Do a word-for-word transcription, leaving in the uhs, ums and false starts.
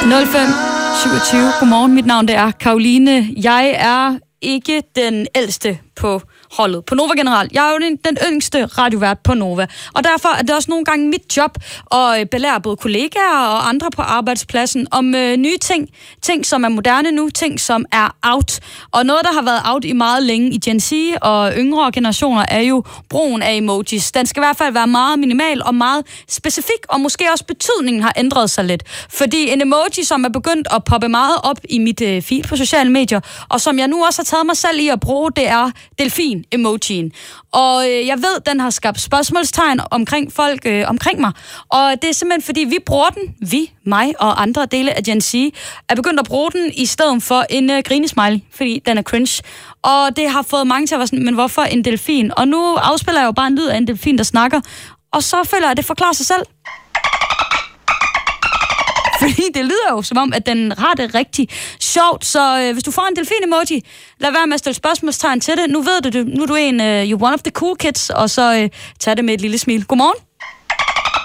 nul fem syvogtyve. Godmorgen, mit navn det er Karoline. Jeg er ikke den ældste på holdet på Nova generelt. Jeg er jo den, den yngste radiovært på Nova, og derfor er det også nogle gange mit job at belære både kollegaer og andre på arbejdspladsen om øh, nye ting. Ting, som er moderne nu, ting, som er out. Og noget, der har været out i meget længe i Gen Z og yngre generationer, er jo brugen af emojis. Den skal i hvert fald være meget minimal og meget specifik, og måske også betydningen har ændret sig lidt. Fordi en emoji, som er begyndt at poppe meget op i mit øh, feed på sociale medier, og som jeg nu også har taget mig selv i at bruge, det er delfin. Emojien. Og øh, jeg ved, den har skabt spørgsmålstegn omkring folk øh, omkring mig. Og det er simpelthen, fordi vi bruger den, vi, mig og andre dele af Gen Z, er begyndt at bruge den i stedet for en øh, grinesmiley, fordi den er cringe. Og det har fået mange til at være sådan, men hvorfor en delfin? Og nu afspiller jeg jo bare en lyd af en delfin, der snakker, og så føler jeg, at det forklarer sig selv. Fordi det lyder jo som om, at den har det rigtig sjovt. Så øh, hvis du får en delfin-emoji, lad være med at stille spørgsmålstegn til det. Nu ved du det. Nu er du en, uh, you're one of the cool kids, og så øh, tag det med et lille smil. Godmorgen.